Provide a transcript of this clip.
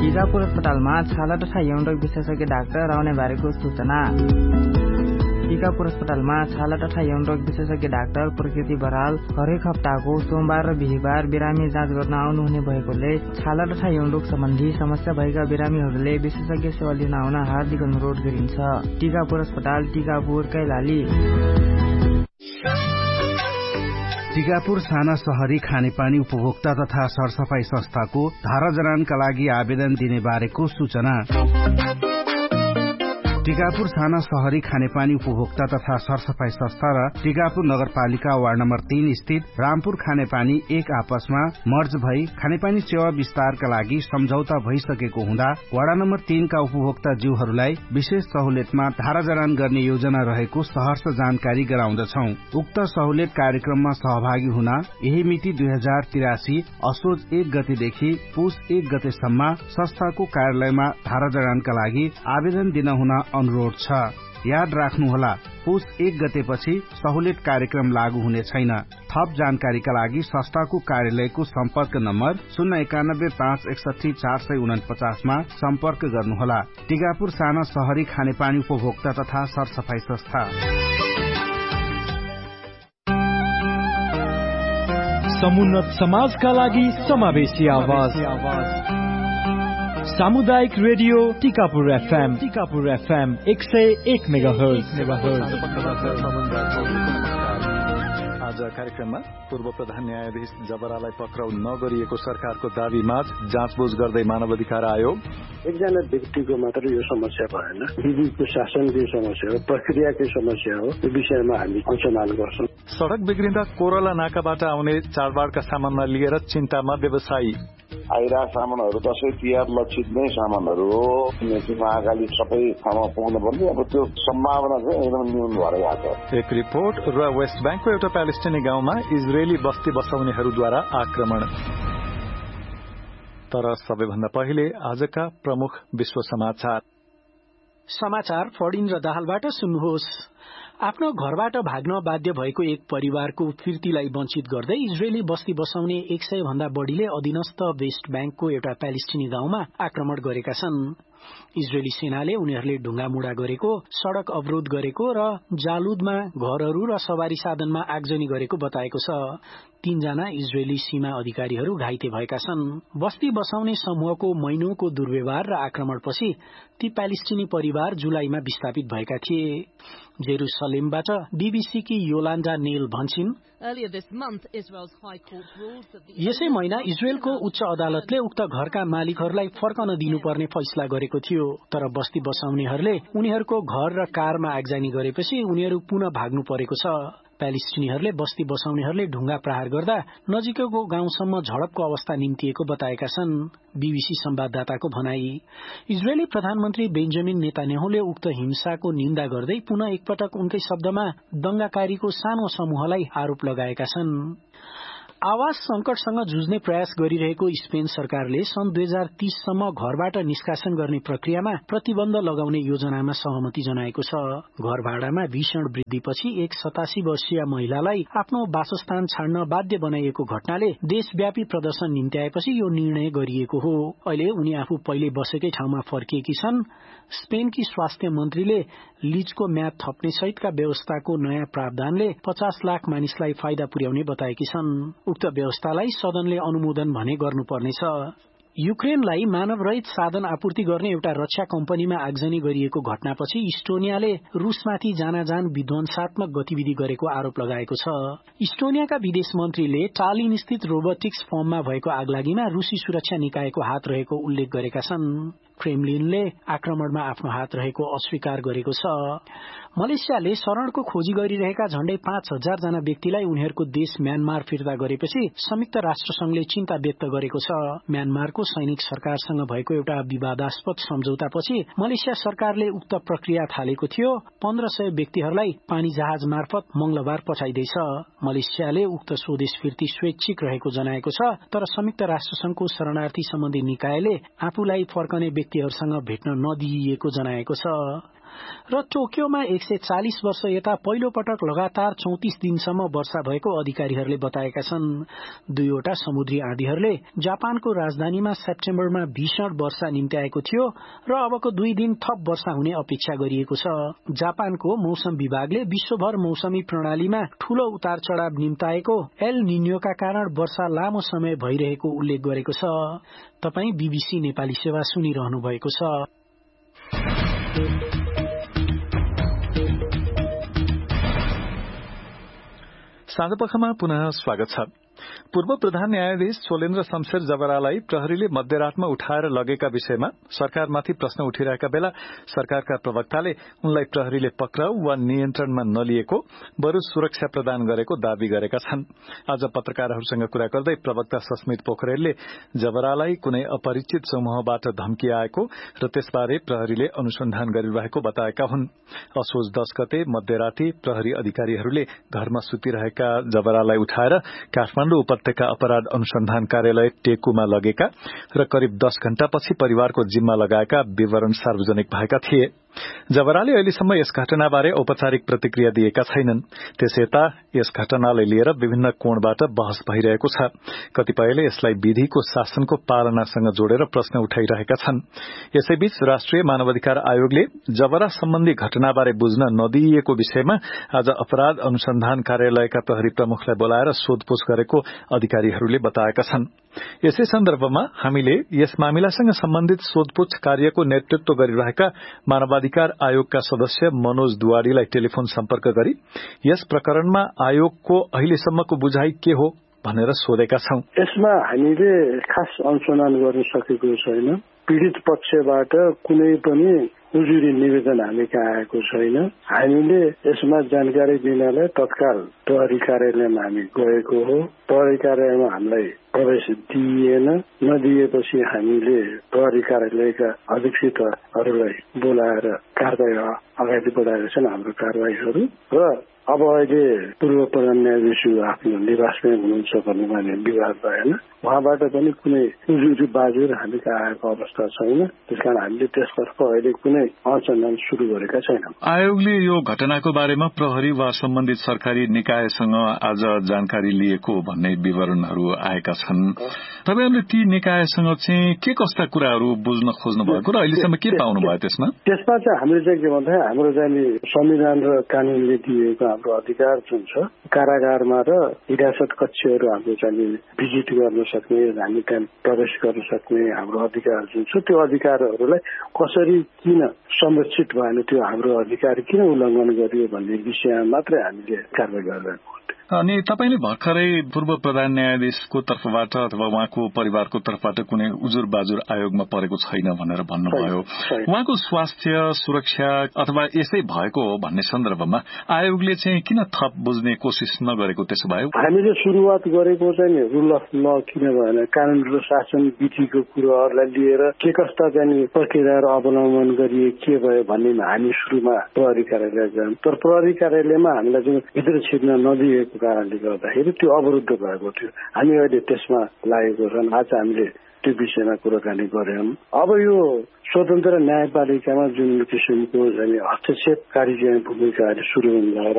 टिकापुर अस्पतालमा छाला तथा यौन रोग विशेषज्ञ डाक्टर आउने बारेको सूचना। टिकापुर अस्पतालमा छाला तथा यौन रोग विशेषज्ञ डाक्टर प्रकृति बराल हरेक हप्ताको सोमबार र बिहीबार बिरामी जाँच गर्न आउनुहुने भएकोले छाला तथा यौन रोग सम्बन्धी समस्या भएका बिरामीहरूले विशेषज्ञ सेवा लिन आउन हार्दिक अनुरोध गरिन्छ। टिकापुर अस्पताल, टिकापुर, कैलाली। टिकापुर साना शहरी खानेपानी उपभोक्ता तथा सरसफाई संस्थाको धारा जरानका लागि आवेदन दिने बारेको सूचना। टिकापुर साना शहरी खानेपानी उपभोक्ता तथा सरसफाई संस्था र टिकापुर नगरपालिका वार्ड नम्बर 3 स्थित रामपुर खानेपानी एक आपसमा मर्ज भई खानेपानी सेवा विस्तारका लागि सम्झौता भइसकेको हुँदा वार्ड नम्बर 3 का उपभोक्ता जीवहरूलाई विशेष सहुलियतमा धारा जरान गर्ने योजना रहेको सहर्ष जानकारी गराउँदछौ। उक्त सहुलियत कार्यक्रममा सहभागी हुन यही मिति 2083 असोज 1 गतेदेखि पुस 1 गतेसम्म संस्थाको कार्यालयमा धारा जरानका लागि आवेदन दिन हुन अनुरोध छ। याद राख्नुहोला, पुस 1 गतेपछि सहुलियत कार्यक्रम लागू हुने छैन। थप जानकारीका लागि संस्थाको कार्यालयको सम्पर्क नम्बर 091 561 449 मा सम्पर्क गर्नुहोला। टिकापुर साना शहरी खानेपानी उपभोक्ता तथा सरसफाई संस्था। समुन्नत समाजका लागि समावेशी आवाज। सामुदायिक रेडियो टिकापुर एफएम 101 मेगाहर्ज। आज कार्यक्रममा पूर्व प्रधान न्यायाधीश जबरालाई पक्राउ नगरिएको सरकारको दावीमा जाँचबुझ गर्दै मानव अधिकार आयोग। एकजना व्यक्तिको मात्र यो समस्या भएन, विधिको शासनकै समस्या हो, प्रक्रियाकै समस्या हो। यो विषयमा हामी अनुसन्धान गर्छौं। सड़क बिग्रिँदा कोरला नाकाबाट आउने चाडबाडका सामानलाई लिएर चिन्तामा व्यवसायी। आइरहेका सामानहरू दशैं तिहार लक्षित नै सामानहरू हो। मेचीमा अगाडि सबै ठाउँमा पुग्नु पर्ने, अब त्यो सम्भावना चाहिँ एकदम न्यून भएर गएको छ। एक रिपोर्ट र वेस्ट ब्याङ्कको एउटा प्यालेस्टिनी गाउँमा इजरायली बस्ती बसाउनेहरूद्वारा आक्रमण। तर सबैभन्दा पहिले आजका प्रमुख विश्व समाचार। समाचार फडिन र दाहालबाट सुन्नुहोस्। आफ्नो घरबाट भाग्न बाध्य भएको एक परिवारको फिर्तीलाई वञ्चित गर्दै इजरायली बस्ती बसाउने 100 भन्दा बढ़ीले अधीनस्थ वेस्ट ब्याङ्कको एउटा प्यालेस्टिनी गाउँमा आक्रमण गरेका छन्। इजरायली सेनाले उनीहरूले ढुङ्गामुढा गरेको, सड़क अवरोध गरेको र जालुदमा घरहरू र सवारी साधनमा आगजनी गरेको बताएको छ। 3 जना इजरायली सीमा अधिकारीहरू घाइते भएका छन्। बस्ती बसाउने समूहको महिनौको दुर्व्यवहार र आक्रमणपछि ती प्यालेस्टिनी परिवार जुलाईमा विस्थापित भएका थिए। जेरुसलेमबाट बीबीसी की योलान्डा नेल भन्छिन्, यसै महिना इजरायलको उच्च अदालतले उक्त घरका मालिकहरूलाई फर्कन दिनुपर्ने फैसला गरेको थियो। तर बस्ती बसाउनेहरूले उनीहरूको घर र कारमा आगजनी गरेपछि उनीहरू पुनः भाग्नु परेको छ। प्यालेस्टिनीहरूले बस्ती बसाउनेहरूले ढुङ्गा प्रहार गर्दा नजिकैको गाउँसम्म झडपको अवस्था निम्तिएको बताएका छन्। बीबीसी संवाददाताको भनाई। इजरायली प्रधानमन्त्री बेन्जामिन नेतान्याहुले उक्त हिंसाको निन्दा गर्दै पुनः एकपटक उनकै शब्दमा दंगाकारीको सानो समूहलाई आरोप लगाएका छन्। आवास संकटसँग जुझ्ने प्रयास गरिरहेको स्पेन सरकारले सन् 2030 सम्म घरबाट निष्कासन गर्ने प्रक्रियामा प्रतिबन्ध लगाउने योजनामा सहमति जनाएको छ। घर भाडामा भीषण वृद्धिपछि एक 87 वर्षीय महिलालाई आफ्नो वासस्थान छाड्न बाध्य बनाइएको घटनाले देशव्यापी प्रदर्शन निम्त्याएपछि यो निर्णय गरिएको हो। अहिले उनी आफू पहिले बसेकै ठाउँमा फर्किएकी छन्। स्पेनकी स्वास्थ्य मन्त्रीले लीजको म्याद थप्ने सहितका व्यवस्थाको नयाँ प्रावधानले 50 लाख मानिसलाई फाइदा पुर्याउने बताएकी छन्। उक्त व्यवस्थालाई सदनले अनुमोदन भने गर्नुपर्नेछ। युक्रेनलाई मानवरहित साधन आपूर्ति गर्ने एउटा रक्षा कम्पनीमा आगजनी गरिएको घटनापछि इस्टोनियाले रूसमाथि जानाजान विध्वंसात्मक गतिविधि गरेको आरोप लगाएको छ। इस्टोनियाका विदेश मन्त्रीले टालिन स्थित रोबोटिक्स फर्ममा भएको आगलागीमा रूसी सुरक्षा निकायको हात रहेको उल्लेख गरेका छन्। क्रेमलिनले आक्रमणमा आफ्नो हात रहेको अस्वीकार गरेको छ। मलेसियाले शरणको खोजी गरिरहेका झण्डै 5000 जना व्यक्तिलाई उनीहरूको देश म्यानमार फिर्ता गरेपछि संयुक्त राष्ट्र संघले चिन्ता व्यक्त गरेको छ। म्यानमारको सैनिक सरकारसँग भएको एउटा विवादास्पद सम्झौतापछि मलेसिया सरकारले उक्त प्रक्रिया थालेको थियो। 1500 व्यक्तिहरूलाई पानी जहाज मार्फत मंगलबार पठाइदैछ। मलेसियाले उक्त स्वदेश फिर्ती स्वैच्छिक रहेको जनाएको छ। तर संयुक्त राष्ट्र संघको शरणार्थी सम्बन्धी निकायले आफूलाई फर्कने व्यक्तिहरूसँग भेट्न नदिइएको जनाएको छ। र टोकियोमा 140 वर्ष यता पहिलो पटक लगातार 34 दिनसम्म वर्षा भएको अधिकारीहरूले बताएका छन्। दुईवटा समुद्री आँधीहरूले जापानको राजधानीमा सेप्टेम्बरमा भीषण वर्षा निम्त्याएको थियो र अबको 2 दिन थप वर्षा हुने अपेक्षा गरिएको छ। जापानको मौसम विभागले विश्वभर मौसमी प्रणालीमा ठूलो उतार चढ़ाव निम्ताएको एल निन्योका कारण वर्षा लामो समय भइरहेको उल्लेख गरेको छ। तपाई बीबीसी नेपाली सेवा सुनिरहनु भएको छ। साँझपखमा पुनः स्वागत छ। पूर्व प्रधान न्यायाधीश सोलेन्द्र शमशेर जबरालाई प्रहरीले मध्यरातमा उठाएर लगेका विषयमा सरकारमाथि प्रश्न उठिरहेका बेला सरकारका प्रवक्ताले उनलाई प्रहरीले पक्राउ वा नियन्त्रणमा नलिएको बरु सुरक्षा प्रदान गरेको दावी गरेका छन्। आज पत्रकारहरूसँग कुरा गर्दै प्रवक्ता सस्मित पोखरेलले जबरालाई कुनै अपरिचित समूहबाट धम्की आएको र त्यसबारे प्रहरीले अनुसन्धान गरिरहेको बताएका हुन्। असोज 10 गते मध्यराती प्रहरी अधिकारीहरूले घरमा सुतिरहेका जबरालाई उठाएर काठमाडौँ उपत्यका अपराध अनुसन्धान कार्यालय टेकुमा लगेका र करिब 10 घण्टापछि परिवारको जिम्मा लगाएका विवरण सार्वजनिक भएका थिए। जबराले अहिलेसम्म यस घटनाबारे औपचारिक प्रतिक्रिया दिएका छैनन्। त्यसयता यस घटनालाई लिएर विभिन्न कोणबाट बहस भइरहेको छ। कतिपयले यसलाई विधिको शासनको पालनासँग जोडेर प्रश्न उठाइरहेका छन्। यसैबीच राष्ट्रिय मानवाधिकार आयोगले जबरा सम्बन्धी घटनाबारे बुझ्न नदिइएको विषयमा आज अपराध अनुसन्धान कार्यालयका प्रहरी प्रमुखलाई बोलाएर सोधपूछ गरेको अधिकारीहरूले बताएका छन्। यसै सन्दर्भमा हामीले यस मामिलासँग सम्बन्धित सोधपूछ कार्यको नेतृत्व गरिरहेका मानवाधिकार आयोगका सदस्य मनोज दुवारीलाई टेलिफोन सम्पर्क गरी यस प्रकरणमा आयोगको अहिलेसम्मको बुझाइ के हो भनेर सोधेका छौं। यसमा हामीले खास अनुसन्धान गर्न सकेको छैन। पीड़ित पक्षबाट कुनै पनि उजुरी निवेदन हामी कहाँ आएको छैन। हामीले यसमा जानकारी दिनलाई तत्काल प्रहरी कार्यालयमा हामी गएको हो। प्रहरी कार्यालयमा हामीलाई प्रवेश दिइएन। नदिएपछि हामीले प्रहरी कार्यालयका अधीक्षकहरूलाई बोलाएर कारबाही अगाडि बढाएका छन् हाम्रो कारबाहीहरू। र अब अहिले पूर्व प्रधान न्यायाधीश आफ्नो निवासमै हुनुहुन्छ भन्ने माने विवाद भएन। उहाँबाट पनि कुनै उजुरी बाजुर हामी कहाँ आएको अवस्था छैन। त्यसकारण हामीले त्यसतर्फ अहिले कुनै अनुसन्धान शुरू गरेका छैनौं। आयोगले यो घटनाको बारेमा प्रहरी वा सम्बन्धित सरकारी निकायसँग आज जानकारी लिएको भन्ने विवरणहरू आएका छन्। तपाईहरुले ती निकायसँग चाहिँ के कस्ता कुराहरू बुझ्न खोज्नु भएको र अहिलेसम्म के पाउनु भयो त्यसमा? त्यसमा चाहिँ हामीले चाहिँ के भन्दा हाम्रो चाहिँ संविधान र कानूनले दिएको हाम्रो अधिकार जुन छ कारागारमा र हिरासत कक्षहरू हाम्रो चाहिँ भिजिट गर्न सक्ने, हामी त्यहाँ प्रवेश गर्न सक्ने हाम्रो अधिकार जुन छ त्यो अधिकारहरूलाई कसरी किन संरक्षित भएन, त्यो हाम्रो अधिकार किन उल्लङ्घन गरियो भन्ने विषयमा मात्रै हामीले कारबाही गरिरहेको। अनि तपाईले भर्खरै पूर्व प्रधान न्यायाधीशको तर्फबाट अथवा उहाँको परिवारको तर्फबाट कुनै उजुर बाजुर आयोगमा परेको छैन भनेर भन्नुभयो। उहाँको स्वास्थ्य सुरक्षा अथवा यसै भएको हो भन्ने सन्दर्भमा आयोगले चाहिँ किन थप बुझ्ने कोसिस नगरेको त्यसो भयो? हामीले सुरुवात गरेको चाहिँ रुल अफ ल किन भएन, कानून र शासन विधिको कुराहरूलाई लिएर के कस्ता चाहिँ प्रक्रियाहरू अवलम्बन गरिए के भयो भन्नेमा हामी सुरुमा प्रहरी कार्यालय जायौं। तर प्रहरी कार्यालयमा हामीलाई चाहिँ भित्र छिर्न नदिएको कारणले गर्दाखेरि त्यो अवरुद्ध भएको थियो। हामी अहिले त्यसमा लागेको छौँ। आज हामीले त्यो विषयमा कुराकानी गर्यौं। अब यो स्वतन्त्र न्यायपालिकामा जुन किसिमको हस्तक्षेपकारी भूमिकाहरू सुरु हुन